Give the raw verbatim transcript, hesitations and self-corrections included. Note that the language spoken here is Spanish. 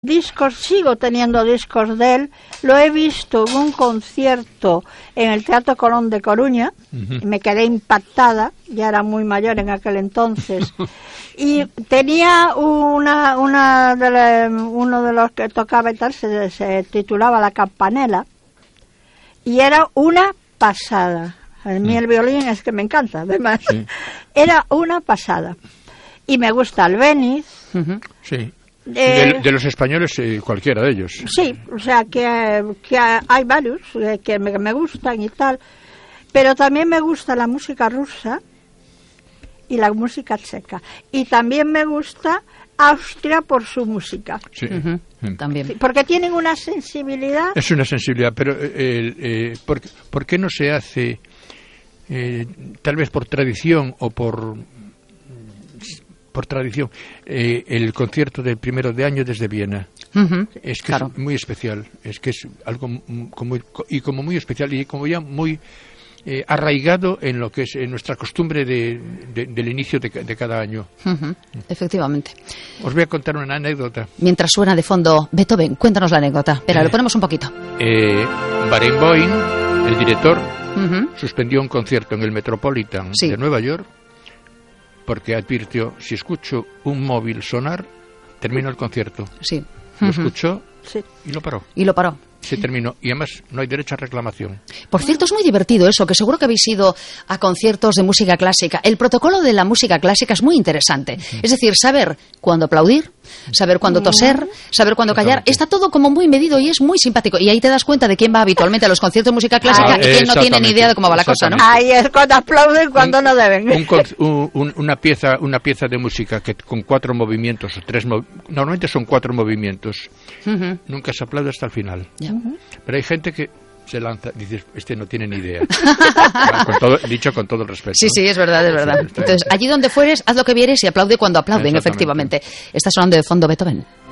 discos, sigo teniendo discos de él, lo he visto en un concierto en el Teatro Colón de Coruña, uh-huh. y me quedé impactada, ya era muy mayor en aquel entonces, y tenía una, una de la, uno de los que tocaba y tal, se, se titulaba La Campanela, y era una pasada. A mí el violín es que me encanta, además, sí. Era una pasada. Y me gusta Albéniz. Uh-huh. Sí. Eh, de, de los españoles, eh, cualquiera de ellos. Sí, o sea que, que hay varios eh, que me, me gustan y tal, pero también me gusta la música rusa y la música checa, y también me gusta Austria por su música. Sí, uh-huh. También. Sí, porque tienen una sensibilidad. Es una sensibilidad, pero eh, eh, ¿por, ¿por qué no se hace, eh, tal vez por tradición o por... por tradición, eh, el concierto del primero de año desde Viena? Uh-huh, es que claro. Es muy especial, es que es algo como, y como muy especial y como ya muy eh, arraigado en lo que es en nuestra costumbre de, de, del inicio de, de cada año. Uh-huh, efectivamente. Os voy a contar una anécdota. Mientras suena de fondo Beethoven, cuéntanos la anécdota. Espera, eh, lo ponemos un poquito. Eh, Barenboim, el director, uh-huh. suspendió un concierto en el Metropolitan sí. de Nueva York, porque advirtió, si escucho un móvil sonar, termino el concierto. Sí. Lo uh-huh. escuchó sí. y lo paró. Y lo paró. Se terminó. Y además no hay derecho a reclamación. Por cierto, es muy divertido eso, que seguro que habéis ido a conciertos de música clásica. El protocolo de la música clásica es muy interesante. Uh-huh. Es decir, saber cuándo aplaudir, saber cuándo toser, saber cuándo callar. Está todo como muy medido y es muy simpático. Y ahí te das cuenta de quién va habitualmente a los conciertos de música clásica ah, y quién no tiene ni idea de cómo va la cosa, ¿no? Ahí es cuando aplauden, cuando un, no deben. Un, un, un, una pieza una pieza de música que con cuatro movimientos o tres mov... normalmente son cuatro movimientos. Uh-huh. Nunca se aplaude hasta el final. Yeah. Uh-huh. Pero hay gente que se lanza, dices, este no tiene ni idea. con todo, dicho con todo el respeto. Sí, sí, es verdad, es verdad. Entonces, allí donde fueres, haz lo que vieres y aplaude cuando aplauden, efectivamente. Está sonando de fondo Beethoven.